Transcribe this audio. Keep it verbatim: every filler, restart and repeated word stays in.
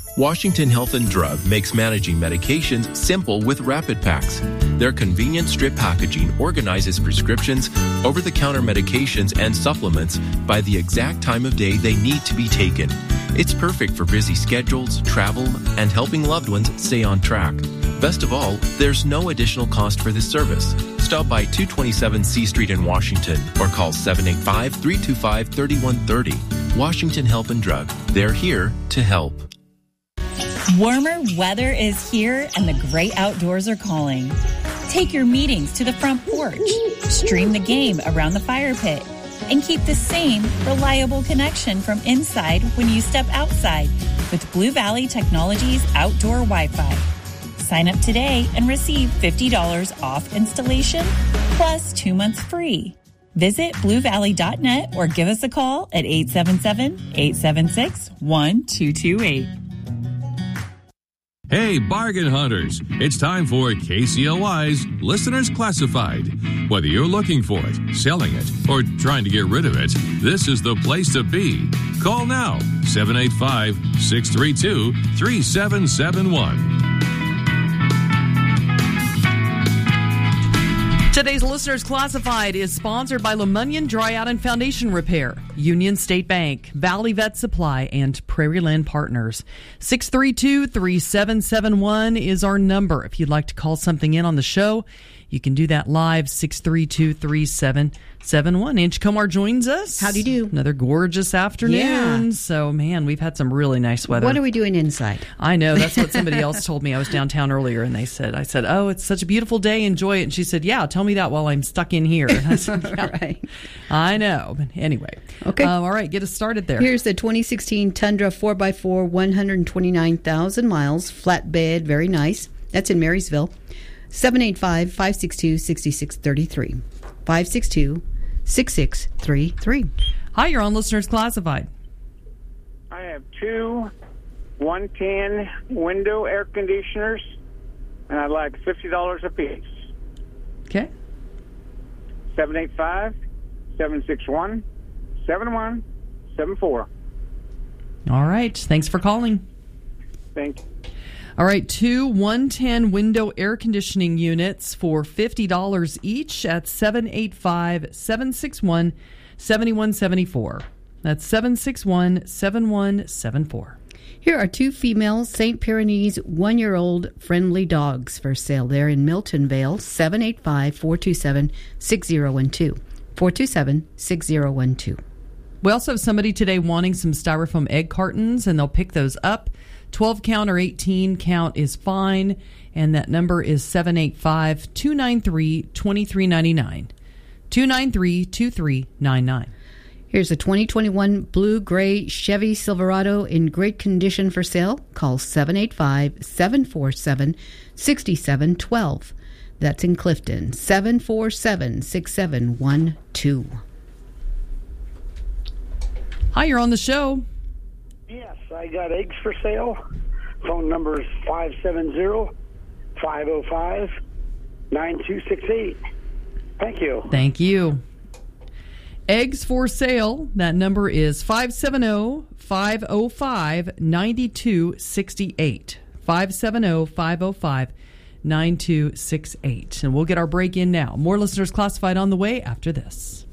Washington Health and Drug makes managing medications simple with Rapid Packs. Their convenient strip packaging organizes prescriptions, over-the-counter medications, and supplements by the exact time of day they need to be taken. It's perfect for busy schedules, travel, and helping loved ones stay on track. Best of all, there's no additional cost for this service. Stop by two twenty-seven C Street in Washington or call seven eight five, three two five, three one three zero. Washington Health and Drug. They're here to help. Warmer weather is here and the great outdoors are calling. Take your meetings to the front porch, stream the game around the fire pit, and keep the same reliable connection from inside when you step outside with Blue Valley Technologies Outdoor Wi-Fi. Sign up today and receive fifty dollars off installation plus two months free. Visit blue valley dot net or give us a call at eight seven seven, eight seven six, one two two eight. Hey, bargain hunters, it's time for K C L Y's Listeners Classified. Whether you're looking for it, selling it, or trying to get rid of it, this is the place to be. Call now, seven eight five, six three two, three seven seven one. Today's Listeners Classified is sponsored by Lemunion Dry Out and Foundation Repair, Union State Bank, Valley Vet Supply, and Prairie Land Partners. six three two, three seven seven one is our number. If you'd like to call something in on the show, you can do that live, six three two, three seven seven one. Angie Comar joins us. How do you do? Another gorgeous afternoon. Yeah. So, man, we've had some really nice weather. What are we doing inside? I know. That's what somebody else told me. I was downtown earlier, and they said, I said, oh, it's such a beautiful day. Enjoy it. And she said, yeah, tell me that while I'm stuck in here. And I said, yeah, right. I know. But anyway. Okay. Um, all right. Get us started there. Here's the twenty sixteen Tundra four by four, one hundred twenty-nine thousand miles, flatbed, very nice. That's in Marysville. seven eight five, five six two, six six three three. five six two, six six three three. Hi, you're on Listeners Classified. I have two one ten window air conditioners, and I'd like fifty dollars a piece. Okay. seven eight five, seven six one, seven one seven four. All right. Thanks for calling. Thank you. All right, two one ten window air conditioning units for fifty dollars each at seven eight five, seven six one, seven one seven four. That's seven six one, seven one seven four. Here are two female Saint Pyrenees one-year-old friendly dogs for sale there in Milton Vale, seven eight five, four two seven, six zero one two. four two seven, six zero one two. We also have somebody today wanting some styrofoam egg cartons, and they'll pick those up. twelve count or eighteen count is fine, and that number is seven eight five, two nine three, two three nine nine. two nine three, two three nine nine. Here's a twenty twenty-one blue-gray Chevy Silverado in great condition for sale. Call seven eight five, seven four seven, six seven one two. That's in Clifton, seven four seven, six seven one two. Hi, you're on the show. Yes, I got eggs for sale. Phone number is five seven zero, five zero five, nine two six eight. Thank you. Thank you. Eggs for sale. That number is five seven zero, five zero five, nine two six eight. five seven zero, five zero five, nine two six eight. And we'll get our break in now. More Listeners Classified on the way after this.